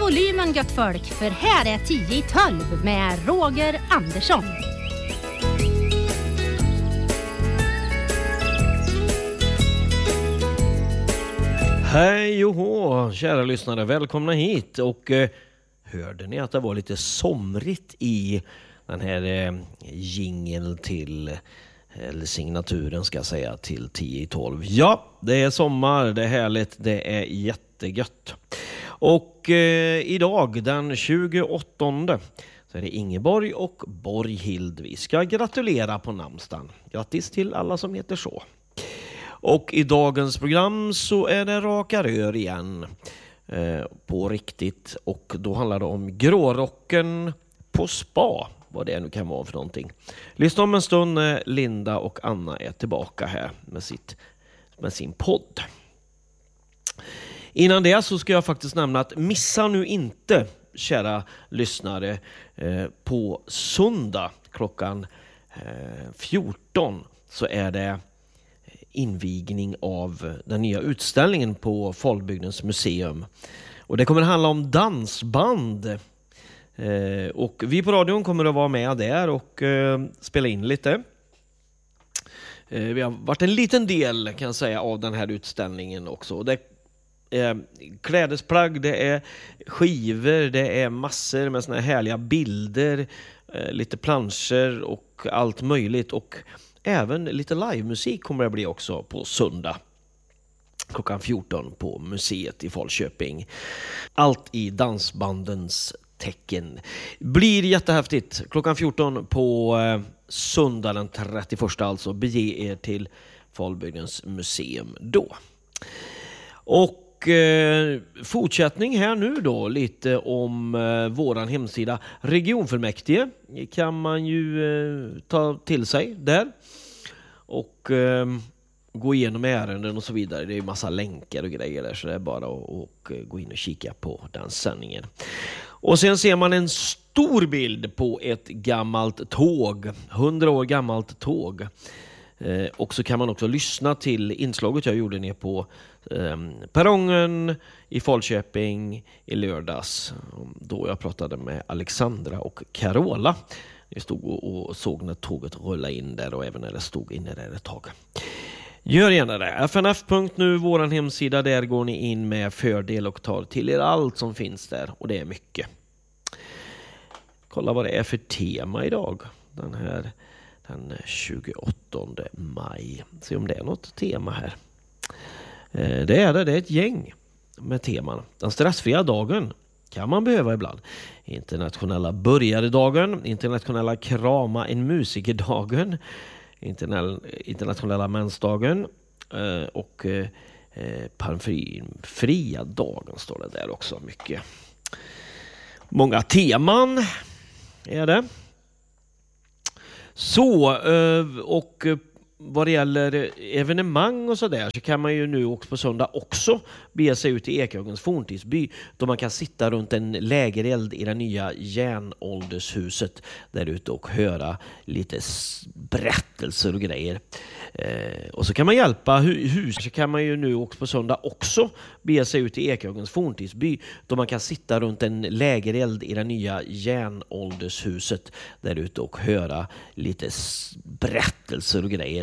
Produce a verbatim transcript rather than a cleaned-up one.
volymen gött folk, för här är tio i tolv med Roger Andersson. Hej och kära lyssnare, välkomna hit. Och eh, hörde ni att det var lite somrigt i den här eh, jingeln till, eller signaturen ska jag säga, till tio i tolv. Ja, det är sommar, det är härligt, det är jättegött. Och eh, idag den tjugoåttonde så är det Ingeborg och Borghild. Vi ska gratulera på namnsdagen. Grattis till alla som heter så. Och i dagens program så är det raka rör igen eh, på riktigt. Och då handlar det om grårocken på spa. Vad det nu kan vara för någonting. Lyssna om en stund när Linda och Anna är tillbaka här med, sitt, med sin podd. Innan det så ska jag faktiskt nämna att missa nu inte, kära lyssnare, eh, på söndag klockan eh, fjorton så är det invigning av den nya utställningen på Falbygdens museum. Och det kommer att handla om dansband. Eh, och vi på radion kommer att vara med där och eh, spela in lite. Eh, vi har varit en liten del kan jag säga av den här utställningen också. Det är klädesplagg, det är skivor, det är massor med såna här härliga bilder, eh, lite planscher och allt möjligt. Och även lite livemusik kommer det bli också på söndag klockan fjorton på museet i Falköping. Allt i dansbandens tecken. Blir jättehäftigt. Klockan fjorton på eh, söndag den trettioförsta alltså. Bege er till Falbygdens museum då. Och eh, fortsättning här nu då lite om eh, våran hemsida. Regionfullmäktige kan man ju eh, ta till sig där. Och eh, gå igenom ärenden och så vidare. Det är ju massa länkar och grejer där, så det är bara att och, gå in och kika på den sändningen. Och sen ser man en stor bild på ett gammalt tåg. hundra år gammalt tåg. Eh, och så kan man också lyssna till inslaget jag gjorde ner på eh, perrongen i Falköping i lördags. Då jag pratade med Alexandra och Carola. Jag stod och, och såg när tåget rullade in där och även när det stod inne där ett tag. Gör gärna det. F N F punkt nu, våran hemsida. Där går ni in med fördel och tar till er allt som finns där. Och det är mycket. Kolla vad det är för tema idag. Den här den tjugoåttonde maj. Se om det är något tema här. Det är det. Det är ett gäng med teman. Den stressfria dagen kan man behöva ibland. Internationella börjaredagen, internationella krama en musikerdagen, internationella mensdagen och parfymfria dagen står det där också mycket. Många teman är det. Så, och vad det gäller evenemang och sådär så kan man ju nu också på söndag också bege sig ut i Ekhagens forntidsby då man kan sitta runt en lägereld i det nya järnåldershuset där ute och höra lite berättelser och grejer. Eh, och så kan man hjälpa hus så kan man ju nu också på söndag också bege sig ut i Ekhagens forntidsby då man kan sitta runt en lägereld i det nya järnåldershuset där ute och höra lite berättelser och grejer.